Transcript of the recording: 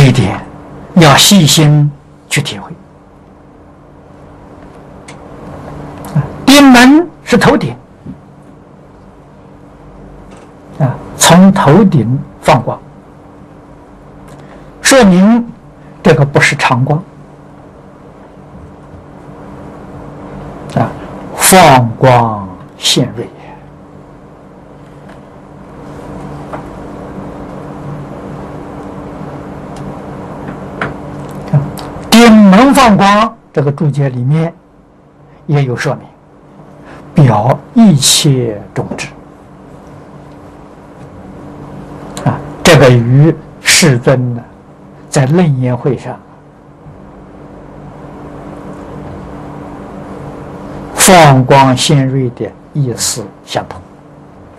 一点要细心去体会。顶门是头顶从头顶放光，说明这个不是常光放光现锐。顶门放光这个注解里面也有说明，表一切种智这个与世尊呢在楞严会上放光现锐的意思相同。